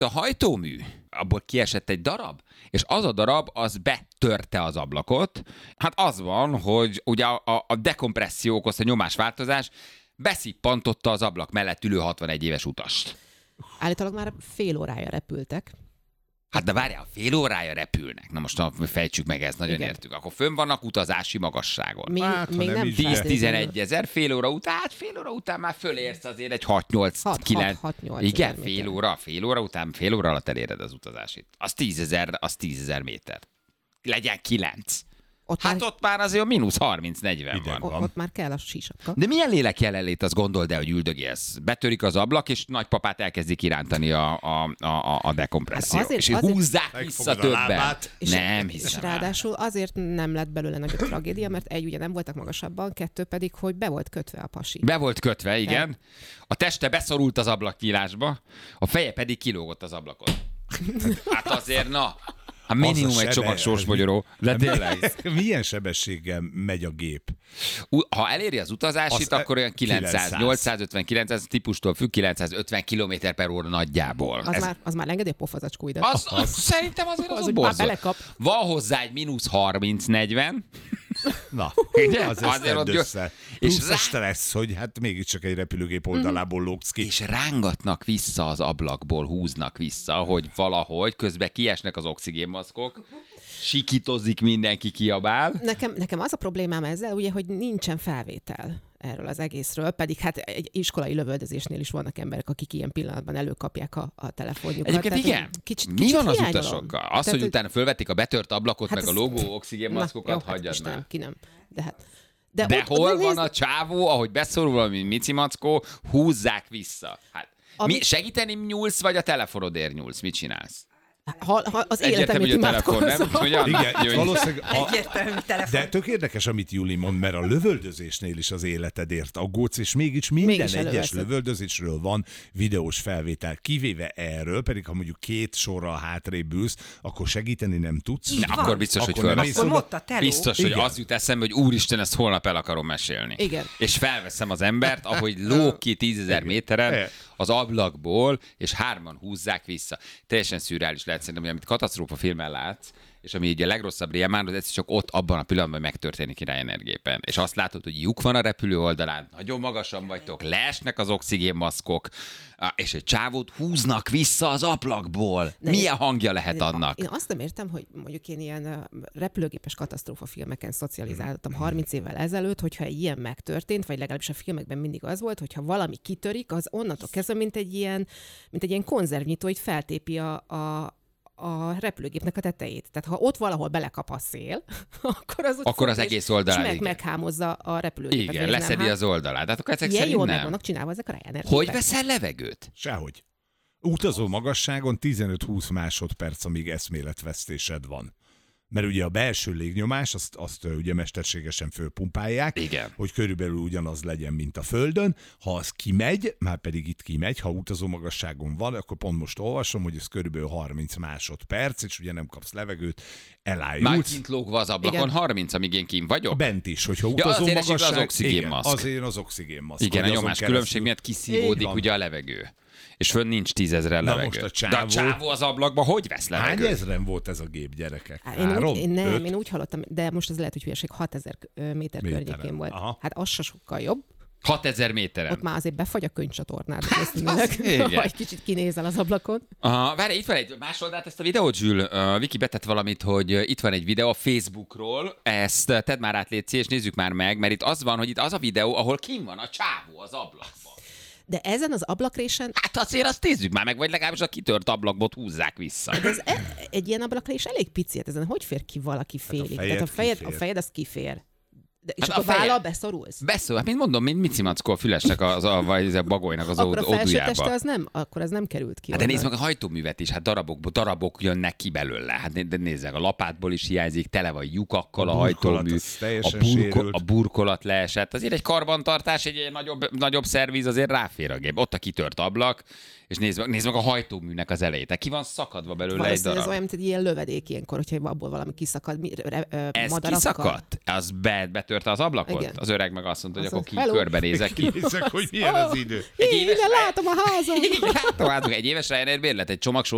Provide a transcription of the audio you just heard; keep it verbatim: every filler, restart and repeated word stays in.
A hajtómű, abból kiesett egy darab, és az a darab, az betörte az ablakot. Hát az van, hogy ugye a, a dekompresszió okozta nyomásváltozás beszippantotta az ablak mellett ülő hatvanegy éves utast. Állítólag már fél órája repültek. Hát de várjál, fél órája repülnek. Na most na, fejtsük meg, ezt nagyon Igen. értük. Akkor fönn vannak utazási magasságon. Még, Hát, ha még nem nem is. tíz-tizenegy ezer, fél óra után, hát fél óra után már fölérsz azért egy hat-nyolc-kilenc. Igen, fél óra, fél óra után, fél óra alatt eléred az utazásit. Az tízezer, az tízezer méter. Legyen kilenc. Ott Hát már, ott már azért a mínusz harminc-negyven Ideg van. van. ott már kell a sísapka. De milyen lélek jelenlét, azt gondold el, hogy üldögélsz. Betörik az ablak, és nagypapát elkezdik kirántani a, a, a, a dekompresszió. Hát azért- és azért- húzzák vissza Megfogod a többen. lábát. És, Nem és hiszem el. ráadásul azért nem lett belőle nagyobb tragédia, mert egy, ugye nem voltak magasabban, kettő pedig, hogy be volt kötve a pasi. Be volt kötve, igen. A teste beszorult az ablaknyílásba, a feje pedig kilógott az ablakon. Hát azért, na, hát minimum Az a egy sebe- csomag sorsmogyoró. De tényleg. Milyen sebességgel megy a gép? U- Ha eléri az utazásit, Az- akkor olyan kilencszáz, kilencszáz. nyolcszázötven, kilencszáz típustól függ, kilencszázötven kilométer per óra nagyjából. Az, Ez- már, az már engedi a pofazacskóidat. Az, az, szerintem azért az, Az, az hogy a már borzol. belekap. Van hozzá egy mínusz harminc-negyven, Na, Ugye? az Azért ezt ott tedd gyö- össze. és Plusz rá- a stressz, hogy hát mégiscsak egy repülőgép oldalából lógsz ki. és rángatnak vissza az ablakból, húznak vissza, hogy valahogy közben kiesnek az oxigénmaszkok, sikítozik, mindenki kiabál. Nekem, nekem az a problémám ezzel, ugye, hogy nincsen felvétel erről az egészről, pedig hát egy iskolai lövöldözésnél is vannak emberek, akik ilyen pillanatban előkapják a, a telefonjukat. Egyébként Tehát, igen. hogy Kicsit, Mi kicsit van az hiányolom. utasokkal? Az, Tehát, hogy utána fölvették a betört ablakot, Hát meg a ez- logó Na, oxigénmaszkokat, jó, hát hagyjad Istenem, már. ki nem. De hát... De, De ott, hol ott van nézd- a csávó, ahogy beszorul valami micimackó, húzzák vissza. Hát, Ami- mi, segíteni nyúlsz, vagy a telefonodért nyúlsz? Mit csinálsz? Ha, ha az Egyértelmű, életemét hogy a telefon, nem? imádkozom. Hogyan? Igen, Jó, valószínűleg... A... Egyértelmű telefon. De tök érdekes, amit Juli mond, mert a lövöldözésnél is az életedért aggódsz, és mégis minden Mégis egyes előveszed. lövöldözésről van videós felvétel, kivéve erről, pedig ha mondjuk két sorral hátrébb ülsz, akkor segíteni nem tudsz. Ne, akkor biztos, hogy Akkor nem fölveszem. mész Akkor oda. mondta teló. Biztos, hogy Igen. az jut eszembe, hogy úristen, ezt holnap el akarom mesélni. Igen. És felveszem az embert, ahogy lóg ki tízezer méteren Igen. az ablakból, és hárman húzzák vissza. Teljesen szürreális lehet szerintem, hogy amit katasztrófa filmen látsz, és ami ugye a legrosszabb rémán, az egyszer csak ott abban a pillanatban megtörténik Ryanair gépen. És azt látod, hogy lyuk van a repülő oldalán, nagyon magasan vagytok, leesnek az oxigénmaszkok, és egy csávót húznak vissza az ablakból. De Milyen én- hangja lehet annak? Én azt nem értem, hogy mondjuk én ilyen ö, repülőgépes katasztrófa filmeken szocializáltam harminc évvel ezelőtt, hogyha egy ilyen megtörtént, vagy legalábbis a filmekben mindig az volt, hogyha valami kitörik, az onnantól kezdve, mint egy ilyen, mint egy ilyen konzervnyitó, így feltépi a, a a repülőgépnek a tetejét. Tehát ha ott valahol belekap a szél, akkor az ott Akkor fog az és- egész oldalán, és meg, igen. meghámozza a repülőgépet. Igen, vagy ez nem, leszedi hát az oldalát. Hát akkor ezek Ilyen szerint jól meg nem. vannak csinálva ezek a Ryanair Hogy gépek. veszel levegőt? Sehogy. Utazó magasságon tizenöt-húsz másodperc, amíg eszméletvesztésed van. Mert ugye a belső légnyomás, azt, azt ö, ugye mesterségesen fölpumpálják, Igen. hogy körülbelül ugyanaz legyen, mint a Földön. Ha az kimegy, már pedig itt kimegy, ha utazó magasságon van, akkor pont most olvasom, hogy ez körülbelül harminc másodperc, és ugye nem kapsz levegőt, Már elájulsz. kint lógva az ablakon, Igen. harminc, amíg én kint vagyok. Bent is, hogyha Ja, utazó azért esik le az magasság... oxigénmaszk. Igen, azért az oxigénmaszk. Igen, a hogy azon nyomás keresztül- különbség miatt Így kiszívódik van. ugye a levegő. És fönn nincs tízezren Na levegő. most a De csávó- a csávó az ablakba hogy vesz Hány levegőt? ezren volt ez a gép, gyerekek? Á, Én, Három? úgy, én nem, Öt? én úgy hallottam, de most ez lehet, hogy hülyeség, hatezer méter Méteren. környékén volt. Aha. Hát az se sokkal jobb. hatezer méteren. Ott már azért befagy a könyvcsatornád, igen. ha egy kicsit kinézel az ablakon. Uh, várj, itt van egy más oldalt, ezt a videót, Zsül, uh, Viki betett valamit, hogy uh, itt van egy videó a Facebookról, ezt uh, tedd már át, légy és nézzük már meg, mert itt az van, hogy itt az a videó, ahol kim van a csávó az ablakban. De ezen az ablakrésen, Hát azért azt nézzük már meg, vagy legalábbis a kitört ablakbot húzzák vissza. ez e, egy ilyen abrakrés elég pici, hát ezen hogy fér ki valaki félig? fejed Tehát a fejed, kifér. a fejed az kifér. De, és Hát akkor a fejed- vállal beszorulsz? Beszól, hát mint mondom, mint Micimackó a fülesnek az, a, vagy a bagolynak az Akkor a felső ódujába. teste az nem, akkor az nem került ki. Hát de onnan. nézd meg a hajtóművet is, hát darabok, darabok jönnek ki belőle. Hát né- de nézd meg, a lapátból is hiányzik, tele van lyukakkal a, A a burkolat hajtómű, az a, teljesen burko, sérült. a burkolat leesett. Azért egy karbantartás, egy ilyen nagyobb, nagyobb szerviz azért ráfér a gép. Ott a kitört ablak, és nézd meg, nézd meg a hajtóműnek az elejét. Tehát ki van szakadva belőle egy Valószínűleg ez darab. olyan, mint egy ilyen lövedék ilyenkor, hogyha abból valami kiszakad, mi, re, ö, Ez madarakkal. kiszakadt? Az be, betörte az ablakot? Igen. Az öreg meg azt mondta, hogy Azt akkor ki mondta, hello. körbenézek ki. Nézzek, hogy milyen az idő. Egy Én éves ide látom a házam! Látom, hát egy éves Ryanair bérlet, egy csomag